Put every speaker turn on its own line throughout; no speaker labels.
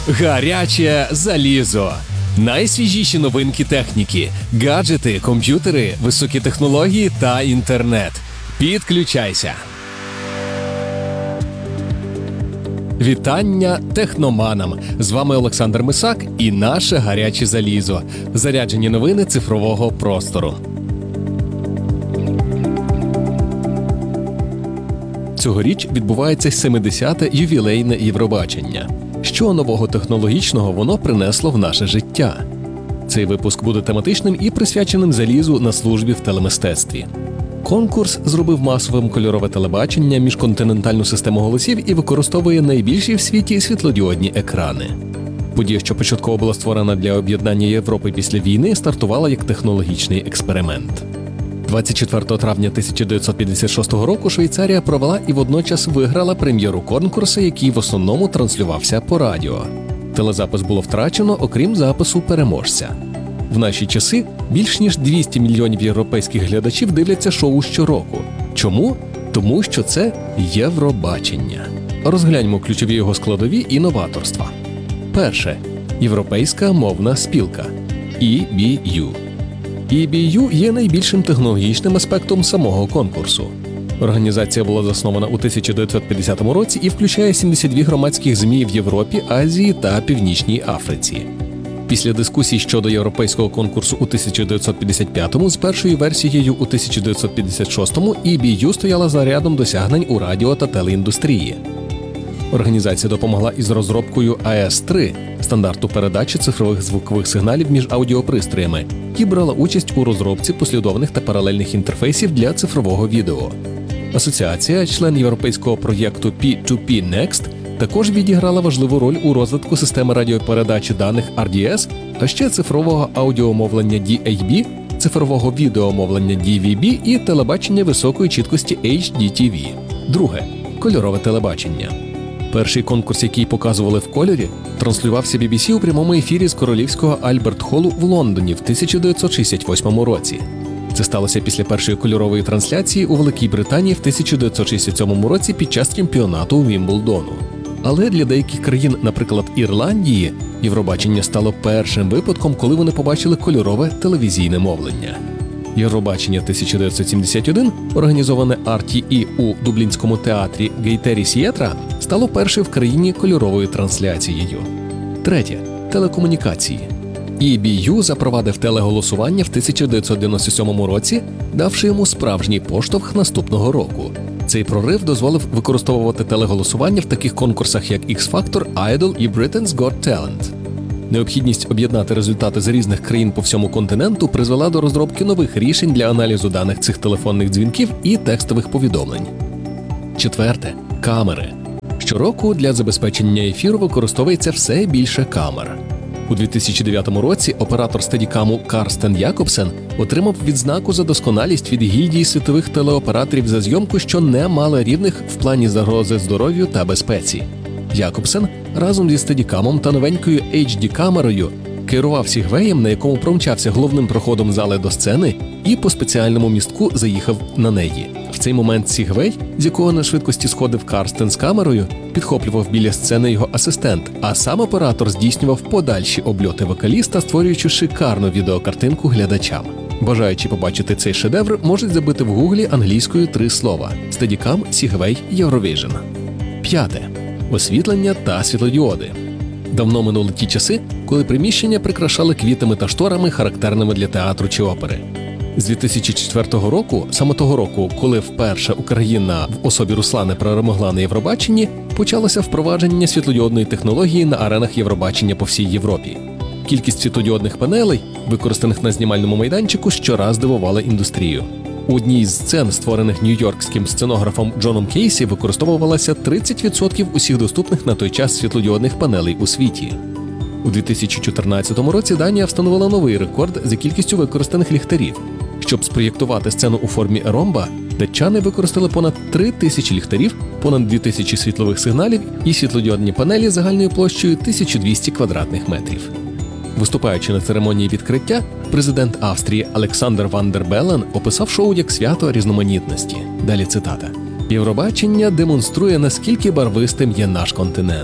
Гаряче залізо. Найсвіжіші новинки техніки, гаджети, комп'ютери, високі технології та інтернет. Підключайся! Вітання техноманам! З вами Олександр Мисак і наше гаряче залізо. Заряджені новини цифрового простору. Цьогоріч відбувається 70-те ювілейне Євробачення. Що нового технологічного воно принесло в наше життя? Цей випуск буде тематичним і присвяченим залізу на службі в телемистецтві. Конкурс зробив масовим кольорове телебачення, міжконтинентальну систему голосів і використовує найбільші в світі світлодіодні екрани. Подія, що початково була створена для об'єднання Європи після війни, стартувала як технологічний експеримент. 24 травня 1956 року Швейцарія провела і водночас виграла прем'єру конкурсу, який в основному транслювався по радіо. Телезапис було втрачено, окрім запису переможця. В наші часи більш ніж 200 мільйонів європейських глядачів дивляться шоу щороку. Чому? Тому що це Євробачення. Розгляньмо ключові його складові і новаторства. Перше. Європейська мовна спілка – EBU. EBU є найбільшим технологічним аспектом самого конкурсу. Організація була заснована у 1950 році і включає 72 громадських ЗМІ в Європі, Азії та Північній Африці. Після дискусій щодо європейського конкурсу у 1955-му з першою версією у 1956-му EBU стояла за рядом досягнень у радіо та телеіндустрії. Організація допомогла із розробкою AS3 – стандарту передачі цифрових звукових сигналів між аудіопристроями, і брала участь у розробці послідовних та паралельних інтерфейсів для цифрового відео. Асоціація, член європейського проєкту P2P Next, також відіграла важливу роль у розвитку системи радіопередачі даних RDS, а ще цифрового аудіомовлення DAB, цифрового відеомовлення DVB і телебачення високої чіткості HDTV. Друге – кольорове телебачення. Перший конкурс, який показували в кольорі, транслювався BBC у прямому ефірі з королівського Альберт-Холлу в Лондоні в 1968 році. Це сталося після першої кольорової трансляції у Великій Британії в 1967 році під час чемпіонату Вімблдону. Але для деяких країн, наприклад Ірландії, Євробачення стало першим випадком, коли вони побачили кольорове телевізійне мовлення. Євробачення 1971, організоване RTE у Дублінському театрі Гейтері Сієтра, стало першим в країні кольоровою трансляцією. Третє – телекомунікації. EBU запровадив телеголосування в 1997 році, давши йому справжній поштовх наступного року. Цей прорив дозволив використовувати телеголосування в таких конкурсах, як X-Factor, Idol і Britain's Got Talent. Необхідність об'єднати результати з різних країн по всьому континенту призвела до розробки нових рішень для аналізу даних цих телефонних дзвінків і текстових повідомлень. Четверте – камери. Щороку для забезпечення ефіру використовується все більше камер. У 2009 році оператор стедікаму Карстен Якобсен отримав відзнаку за досконалість від гільдії світових телеоператорів за зйомку, що не мала рівних в плані загрози здоров'ю та безпеці. Якобсен разом зі стедікамом та новенькою HD-камерою керував сігвеєм, на якому промчався головним проходом зали до сцени, і по спеціальному містку заїхав на неї. В цей момент сігвей, з якого на швидкості сходив Карстен з камерою, підхоплював біля сцени його асистент, а сам оператор здійснював подальші обльоти вокаліста, створюючи шикарну відеокартинку глядачам. Бажаючи побачити цей шедевр, можуть забити в гуглі англійською 3 слова – Steadicam Segway Eurovision. П'яте. Освітлення та світлодіоди. Давно минули ті часи, коли приміщення прикрашали квітами та шторами, характерними для театру чи опери. З 2004 року, саме того року, коли вперше Україна в особі Руслани перемогла на Євробаченні, почалося впровадження світлодіодної технології на аренах Євробачення по всій Європі. Кількість світлодіодних панелей, використаних на знімальному майданчику, щораз дивувала індустрію. У одній з сцен, створених нью-йоркським сценографом Джоном Кейсі, використовувалося 30% усіх доступних на той час світлодіодних панелей у світі. У 2014 році Данія встановила новий рекорд за кількістю використаних ліхтарів. Щоб спроєктувати сцену у формі ромба, датчани використали понад 3000 ліхтарів, понад 2000 світлових сигналів і світлодіодні панелі загальною площею 1200 квадратних метрів. Виступаючи на церемонії відкриття, президент Австрії Олександр Ван дер Белен описав шоу як свято різноманітності. Далі цитата. «Євробачення демонструє, наскільки барвистим є наш континент.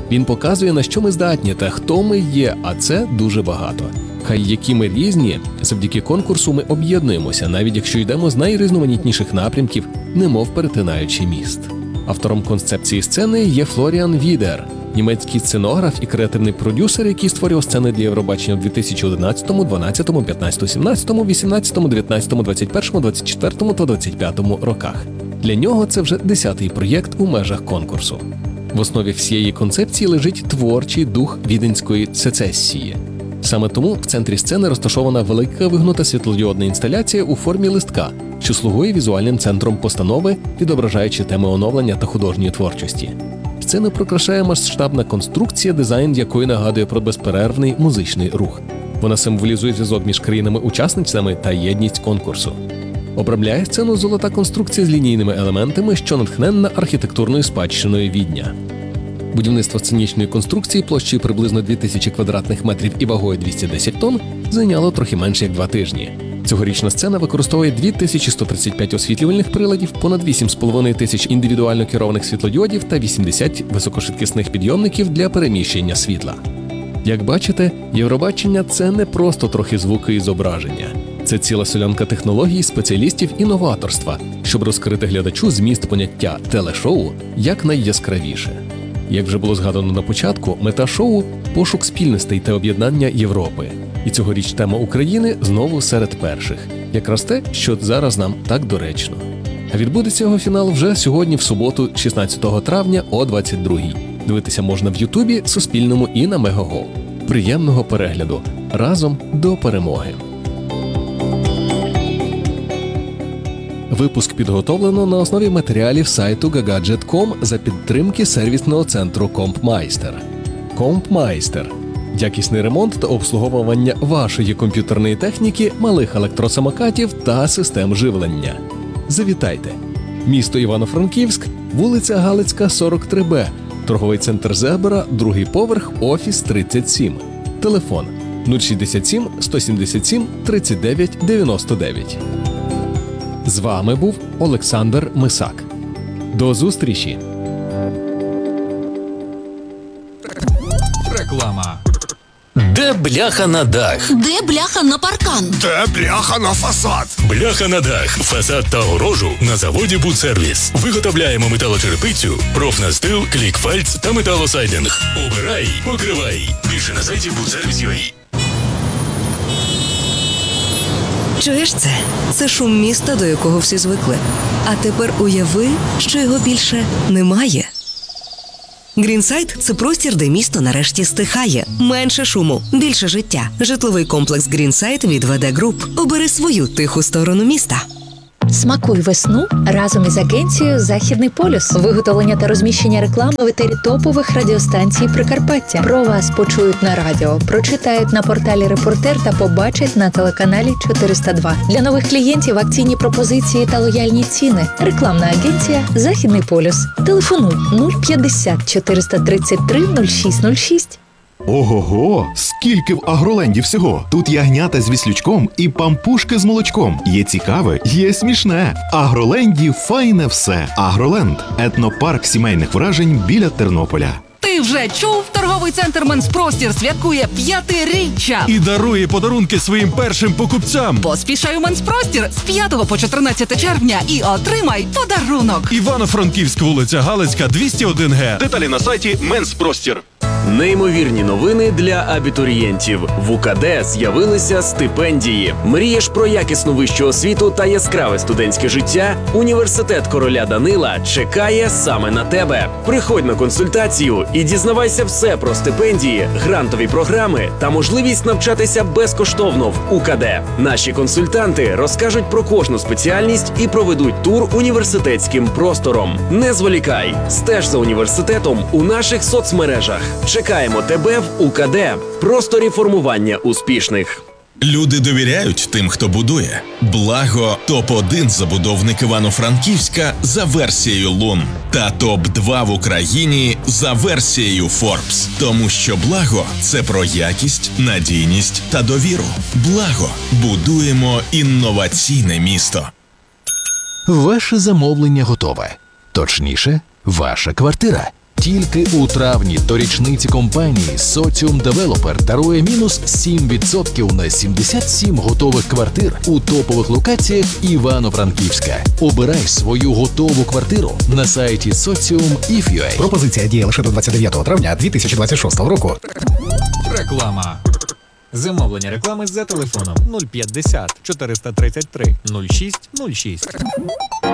Він показує, на що ми здатні та хто ми є, а це дуже багато. Хай які ми різні, завдяки конкурсу ми об'єднуємося, навіть якщо йдемо з найрізноманітніших напрямків, немов перетинаючи міст. Автором концепції сцени є Флоріан Відер, німецький сценограф і креативний продюсер, який створював сцени для Євробачення у 2011, 12, 15, 17, 18, 19, 21, 24 та 25 роках. Для нього це вже 10-й проєкт у межах конкурсу. В основі всієї концепції лежить творчий дух віденської сецесії. Саме тому в центрі сцени розташована велика вигнута світлодіодна інсталяція у формі листка, що слугує візуальним центром постанови, відображаючи теми оновлення та художньої творчості. Сцену прикрашає масштабна конструкція, дизайн якої нагадує про безперервний музичний рух. Вона символізує зв'язок між країнами-учасницями та єдність конкурсу. Обрамляє сцену золота конструкція з лінійними елементами, що натхненна архітектурною спадщиною Відня. Будівництво сценічної конструкції площею приблизно 2000 квадратних метрів і вагою 210 тонн зайняло трохи менше як 2 тижні. Цьогорічна сцена використовує 2135 освітлювальних приладів, понад 8,5 тисяч індивідуально керованих світлодіодів та 80 високошвидкісних підйомників для переміщення світла. Як бачите, Євробачення – це не просто трохи звуки і зображення. Це ціла солянка технологій, спеціалістів і новаторства, щоб розкрити глядачу зміст поняття телешоу як найяскравіше. Як вже було згадано на початку, мета шоу – пошук спільностей та об'єднання Європи. І цьогоріч тема України знову серед перших. Якраз те, що зараз нам так доречно. А відбудеться його фінал вже сьогодні в суботу, 16 травня о 22-й. Дивитися можна в Ютубі, Суспільному і на Мегаго. Приємного перегляду! Разом до перемоги! Випуск підготовлено на основі матеріалів сайту gagadget.com за підтримки сервісного центру Компмайстер. Компмайстер – якісний ремонт та обслуговування вашої комп'ютерної техніки, малих електросамокатів та систем живлення. Завітайте! Місто Івано-Франківськ, вулиця Галицька, 43Б, торговий центр Зебра, 2-й поверх, офіс 37. Телефон 067 177 39 99. З вами був Олександр Мисак. До зустрічі!
Реклама.
Де бляха на дах?
Де бляха на паркан?
Де бляха на фасад?
Бляха на дах, фасад та огорожу на заводі «Будсервіс». Виготовляємо металочерепицю, профнастил, клікфальц та металосайдинг. Обирай, покривай. Більше на сайті «Будсервіс.UA».
Чуєш це? Це шум міста, до якого всі звикли. А тепер уяви, що його більше немає. Грінсайд – це простір, де місто нарешті стихає. Менше шуму, більше життя. Житловий комплекс Грінсайд від ВД Груп. Обери свою тиху сторону міста.
Смакуй весну разом із агенцією «Західний полюс». Виготовлення та розміщення реклами в етері топових радіостанцій Прикарпаття. Про вас почують на радіо, прочитають на порталі «Репортер» та побачать на телеканалі 402. Для нових клієнтів акційні пропозиції та лояльні ціни. Рекламна агенція «Західний полюс». Телефонуй 050 433 0606.
Ого-го! Скільки в Агроленді всього! Тут ягнята з віслючком і пампушки з молочком. Є цікаве, є смішне. В Агроленді файне все. Агроленд – етнопарк сімейних вражень біля Тернополя.
Ти вже чув? Торговий центр «Менспростір» святкує 5-річчя.
І дарує подарунки своїм першим покупцям.
Поспішай у «Менспростір» з 5 по 14 червня і отримай подарунок.
Івано-Франківськ, вулиця Галицька, 201Г. Деталі на сайті «Менспростір».
Неймовірні новини для абітурієнтів. В УКД з'явилися стипендії. Мрієш про якісну вищу освіту та яскраве студентське життя? Університет короля Данила чекає саме на тебе. Приходь на консультацію і дізнавайся все про стипендії, грантові програми та можливість навчатися безкоштовно в УКД. Наші консультанти розкажуть про кожну спеціальність і проведуть тур університетським простором. Не зволікай, стеж за університетом у наших соцмережах. Чекаємо тебе в УКД – просторі формування успішних.
Люди довіряють тим, хто будує. Благо – топ-1 забудовник Івано-Франківська за версією Лун. Та топ-2 в Україні за версією Forbes. Тому що Благо – це про якість, надійність та довіру. Благо – будуємо інноваційне місто.
Ваше замовлення готове. Точніше, ваша квартира. Тільки у травні до річниці компанії Socium Developer дарує мінус 7% на 77 готових квартир у топових локаціях Івано-Франківська. Обирай свою готову квартиру на сайті Socium.if.ua.
Пропозиція діє лише до 29 травня 2026 року.
Реклама. Замовлення реклами за телефоном 050 433 06 06.